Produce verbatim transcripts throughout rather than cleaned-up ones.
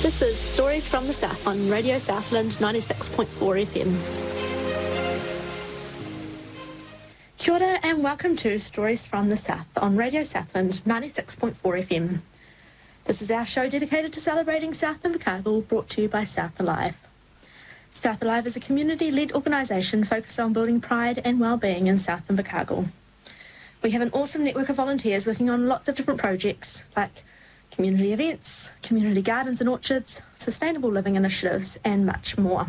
This is Stories from the South on Radio Southland ninety-six point four F M. Kia ora and welcome to Stories from the South on Radio Southland ninety-six point four F M. This is our show dedicated to celebrating South Invercargill, brought to you by South Alive. South Alive is a community-led organisation focused on building pride and well-being in South Invercargill. We have an awesome network of volunteers working on lots of different projects like community events, community gardens and orchards, sustainable living initiatives, and much more.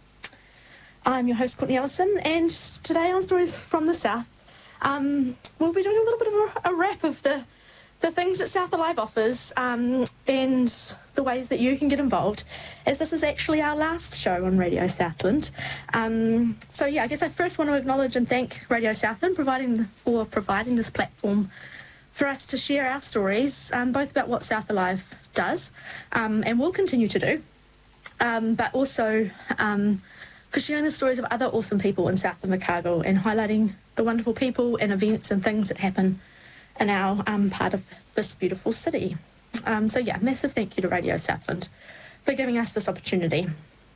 I'm your host, Courtney Ellison, and today on Stories from the South, um, we'll be doing a little bit of a, a wrap of the, the things that South Alive offers um, and the ways that you can get involved, as this is actually our last show on Radio Southland. Um, so yeah, I guess I first want to acknowledge and thank Radio Southland providing for providing this platform for us to share our stories, um, both about what South Alive does um, and will continue to do, um, but also um, for sharing the stories of other awesome people in South Invercargill and highlighting the wonderful people and events and things that happen in our um, part of this beautiful city. Um, so yeah, massive thank you to Radio Southland for giving us this opportunity.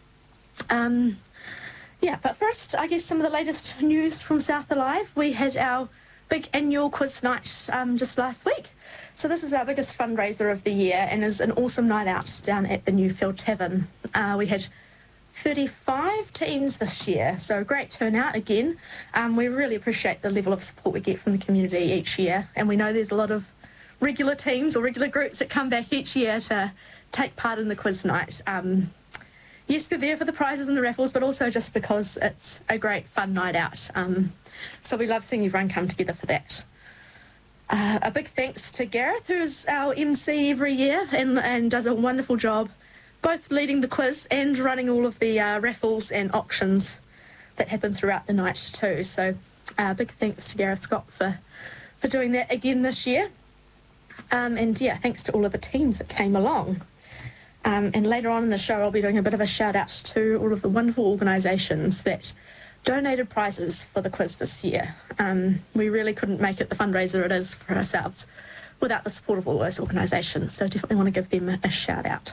Um, yeah, but first, I guess some of the latest news from South Alive. We had our big annual quiz night um, just last week. So this is our biggest fundraiser of the year and is an awesome night out down at the Newfield Tavern. Uh, we had thirty-five teams this year, so great turnout again. Um, we really appreciate the level of support we get from the community each year, and we know there's a lot of regular teams or regular groups that come back each year to take part in the quiz night. Um, yes, they're there for the prizes and the raffles, but also just because it's a great fun night out. Um, so we love seeing everyone come together for that. Uh, a big thanks to Gareth, who's our M C every year and, and does a wonderful job, both leading the quiz and running all of the uh, raffles and auctions that happen throughout the night too. So uh, big thanks to Gareth Scott for, for doing that again this year. Um, and yeah, thanks to all of the teams that came along. Um, and later on in the show, I'll be doing a bit of a shout out to all of the wonderful organisations that donated prizes for the quiz this year. Um, we really couldn't make it the fundraiser it is for ourselves without the support of all those organisations. So definitely want to give them a shout out.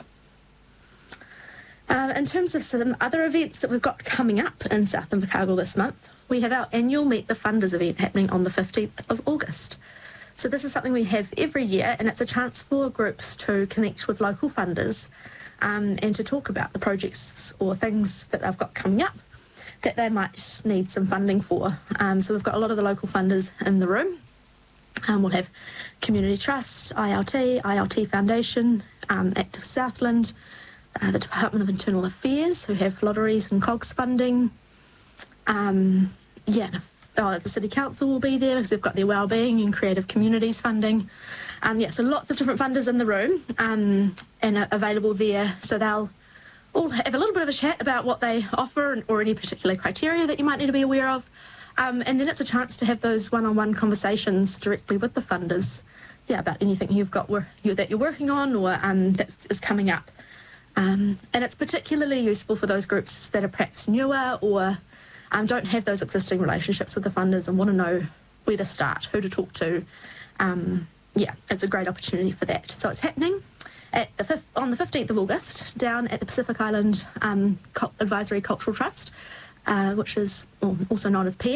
Um, in terms of some other events that we've got coming up in South Invercargill this month, we have our annual Meet the Funders event happening on the fifteenth of August. So this is something we have every year, and it's a chance for groups to connect with local funders um, and to talk about the projects or things that they've got coming up that they might need some funding for. Um, so we've got a lot of the local funders in the room. Um, we'll have Community Trust, I L T, I L T Foundation, um, Active Southland, uh, the Department of Internal Affairs, who have lotteries and COGS funding. Um, yeah, oh, the City Council will be there because they've got their wellbeing and creative communities funding. Um, yeah, so lots of different funders in the room um, and are available there. So they'll all have a little bit of a chat about what they offer or any particular criteria that you might need to be aware of. Um, and then it's a chance to have those one-on-one conversations directly with the funders, yeah, about anything you've got wor- you, that you're working on or um, that is coming up. Um, and it's particularly useful for those groups that are perhaps newer or um, don't have those existing relationships with the funders and want to know where to start, who to talk to. Um, yeah, it's a great opportunity for that. So it's happening at the fifth, on the fifteenth of August down at the Pacific Island um, Advisory Cultural Trust, uh, which is also known as P